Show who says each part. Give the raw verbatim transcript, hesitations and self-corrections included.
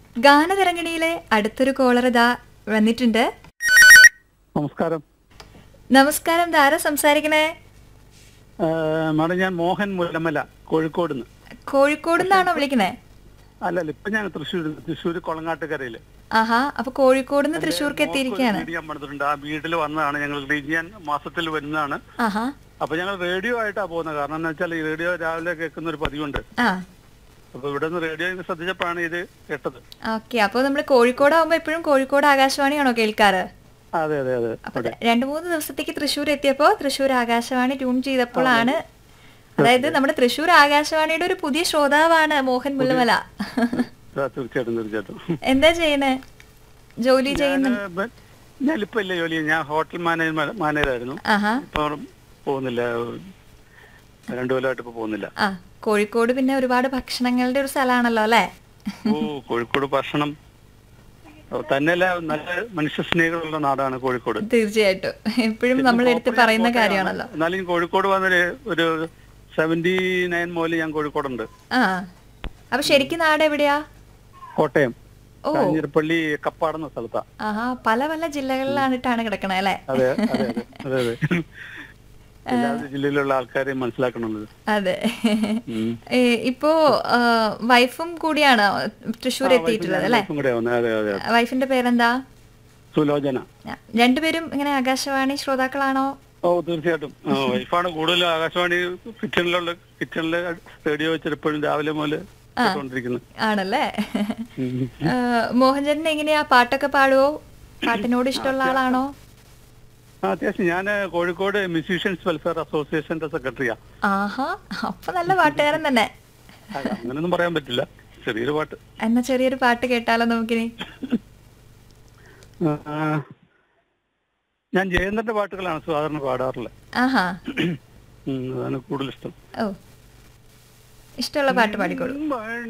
Speaker 1: ഗാനതരംഗിണിയിലെ അടുത്തൊരു കോളർ ഇതാ വന്നിട്ടുണ്ട്.
Speaker 2: നമസ്കാരം.
Speaker 1: നമസ്കാരം, ധാര സംസാരിക്കണേ?
Speaker 2: മാഡം, ഞാൻ മോഹൻ മുല്ലമല, കോഴിക്കോട് നിന്ന്.
Speaker 1: കോഴിക്കോട് നിന്നാണോ വിളിക്കണേ?
Speaker 2: അല്ലല്ല, ഇപ്പൊ ഞാൻ തൃശ്ശൂർ തൃശ്ശൂർ കൊളങ്ങാട്ടുകരയില്.
Speaker 1: ആഹാ, അപ്പൊ കോഴിക്കോട് നിന്ന് തൃശ്ശൂർക്ക് എത്തിയിരിക്കുകയാണ്.
Speaker 2: വീഡിയോ പണിതിട്ടുണ്ട്. ആ വീട്ടിൽ വന്നതാണ്. ഞങ്ങൾ റീജിയൻ മാസത്തിൽ വരുന്നതാണ്.
Speaker 1: ആഹാ,
Speaker 2: അപ്പൊ ഞങ്ങൾ റേഡിയോ ആയിട്ടാ പോകുന്നത്. കാരണം എന്താ വെച്ചാൽ ഈ റേഡിയോ രാവിലെ കേൾക്കുന്ന ഒരു പതിവുണ്ട്.
Speaker 1: ആ
Speaker 2: അപ്പൊ ഇവിടെ നിന്ന് റേഡിയോ ശ്രദ്ധിച്ചപ്പോഴാണ് ഇത് കേട്ടത്.
Speaker 1: ഓക്കെ. അപ്പൊ നമ്മള് കോഴിക്കോട് ആവുമ്പോ എപ്പോഴും കോഴിക്കോട് ആകാശവാണിയാണോ കേൾക്കാറ്?
Speaker 2: അതെ അതെ അതെ.
Speaker 1: അപ്പൊ രണ്ടു മൂന്ന് ദിവസത്തേക്ക് തൃശ്ശൂർ എത്തിയപ്പോ തൃശ്ശൂർ ആകാശവാണി ട്യൂൺ ചെയ്തപ്പോഴാണ്, അതായത് നമ്മുടെ തൃശ്ശൂർ ആകാശവാണിയുടെ ഒരു പുതിയ ശ്രോതാവാണ് മോഹൻ മുല്ലമല.
Speaker 2: തീർച്ചയായിട്ടും തീർച്ചയായിട്ടും.
Speaker 1: എന്താ ചെയ്യണേ? ജോലി ചെയ്യുന്നു?
Speaker 2: ഞാനിപ്പോ ഇല്ല ജോലി. ഞാൻ ഹോട്ടൽ മാനേജ് മാനേജറായിരുന്നു.
Speaker 1: ആഹാ,
Speaker 2: ഇപ്പൊ പോകുന്നില്ല. രണ്ടു കൊല്ലമായിട്ട് ഇപ്പൊ പോകുന്നില്ല.
Speaker 1: ആ കോഴിക്കോട് പിന്നെ ഒരുപാട് ഭക്ഷണങ്ങളുടെ ഒരു സ്ഥലമാണല്ലോ അല്ലെ?
Speaker 2: ഓ, കോഴിക്കോട് ഭക്ഷണം തന്നെയല്ല, നല്ല മനുഷ്യ സ്നേഹികളുള്ള നാടാണ് കോഴിക്കോട്.
Speaker 1: തീർച്ചയായിട്ടും, എപ്പോഴും നമ്മൾ എടുത്ത് പറയുന്ന കാര്യമാണല്ലോ.
Speaker 2: എന്നാലും കോഴിക്കോട് വന്നൊരു ഒരു സെവന്റി നയൻ മുതൽ ഞാൻ കോഴിക്കോടുണ്ട്.
Speaker 1: ആ, അപ്പൊ ശരിക്കും നാട് എവിടെയാ?
Speaker 2: കോട്ടയം
Speaker 1: ഓ,
Speaker 2: കാഞ്ഞിരപ്പള്ളി കപ്പാടെന്ന സ്ഥലത്താ.
Speaker 1: ആഹാ, പല പല ജില്ലകളിലാണിട്ടാണ് കിടക്കണേ അല്ലെ?
Speaker 2: അതെ അതെ അതെ അതെ അതെ. എല്ലാ ജില്ലയിലുള്ള ആൾക്കാരെ മനസ്സിലാക്കണത്.
Speaker 1: അതെ. ഇപ്പോ വൈഫും കൂടിയാണ് തൃശ്ശൂർ എത്തിയിട്ടുള്ളത് അല്ലെ? വൈഫിന്റെ പേരെന്താ?
Speaker 2: സുലോചന.
Speaker 1: രണ്ടുപേരും ഇങ്ങനെ ആകാശവാണി ശ്രോതാക്കളാണോ?
Speaker 2: ഓ, തീർച്ചയായിട്ടും. വൈഫാണ് കൂടുതൽ ആകാശവാണി കിച്ചണിലുള്ള കിച്ചണില് റേഡിയോ വെച്ചിട്ട് എപ്പോഴും രാവിലെ മുതൽ
Speaker 1: ആണല്ലേ? മോഹൻചേട്ടൻ എങ്ങനെയാ, പാട്ടൊക്കെ പാടുവോ? പാട്ടിനോട് ഇഷ്ടമുള്ള ആളാണോ?
Speaker 2: അത്യാവശ്യം. ഞാൻ കോഴിക്കോട് മ്യൂസീഷ്യൻസ് വെൽഫെയർ അസോസിയേഷന്റെ സെക്രട്ടറിയാ.
Speaker 1: ആഹാ, അപ്പൊ നല്ല പാട്ടുകാരൻ തന്നെ.
Speaker 2: അങ്ങനൊന്നും പറയാൻ പറ്റില്ല. ചെറിയൊരു പാട്ട്.
Speaker 1: എന്നാ ചെറിയൊരു പാട്ട് കേട്ടാലോ നമുക്കിനി?
Speaker 2: ഞാൻ ജയന്തന്റെ പാട്ടുകളാണ് സാധാരണ പാടാറുള്ളത്.
Speaker 1: ആഹാ,
Speaker 2: അതാണ് കൂടുതൽ ഇഷ്ടം.
Speaker 1: ഓ, ഇഷ്ടമുള്ള പാട്ട് പാടിക്കോളൂ.